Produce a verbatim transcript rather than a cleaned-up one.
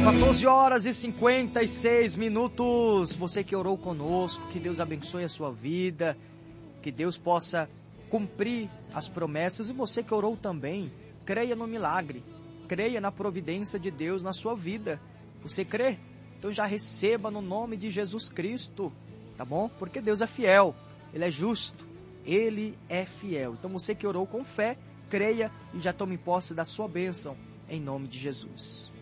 quatorze horas e cinquenta e seis minutos. Você que orou conosco, que Deus abençoe a sua vida, que Deus possa cumprir as promessas. E você que orou também, creia no milagre, creia na providência de Deus na sua vida. Você crê? Então já receba no nome de Jesus Cristo, tá bom? Porque Deus é fiel, Ele é justo, Ele é fiel. Então você que orou com fé, creia e já tome posse da sua bênção em nome de Jesus.